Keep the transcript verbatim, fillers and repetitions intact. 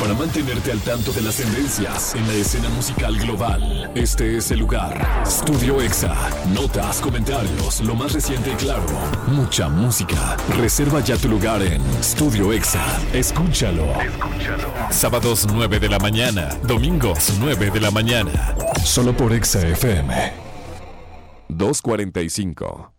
Para mantenerte al tanto de las tendencias en la escena musical global, este es el lugar. Studio Exa. Notas, comentarios, lo más reciente y claro. Mucha música. Reserva ya tu lugar en Studio Exa. Escúchalo. Escúchalo. Sábados nueve de la mañana. Domingos nueve de la mañana. Solo por Exa F M. dos cuarenta y cinco.